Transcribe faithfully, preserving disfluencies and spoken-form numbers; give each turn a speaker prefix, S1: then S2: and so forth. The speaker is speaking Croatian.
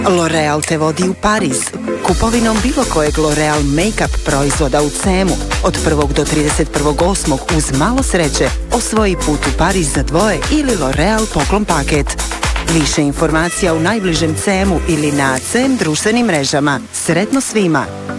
S1: L'Oreal te vodi u Pariz. Kupovinom bilo kojeg L'Oreal make-up proizvoda u Cemu od prvog do trideset prvog osmog uz malo sreće osvoji put u Pariz za dvoje ili L'Oreal poklon paket. Više informacija u najbližem Cemu ili na Cem društvenim mrežama. Sretno svima!